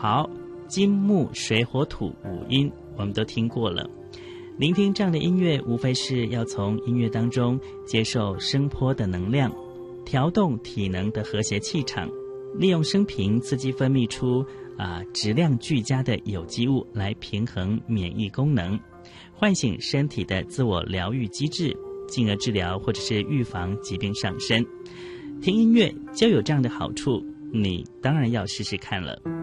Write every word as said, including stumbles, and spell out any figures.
好，金木水火土五音我们都听过了。聆听这样的音乐，无非是要从音乐当中接受声波的能量，调动体能的和谐气场，利用声频刺激分泌出啊质量俱佳的有机物来平衡免疫功能，唤醒身体的自我疗愈机制，进而治疗或者是预防疾病上身。听音乐就有这样的好处，你当然要试试看了。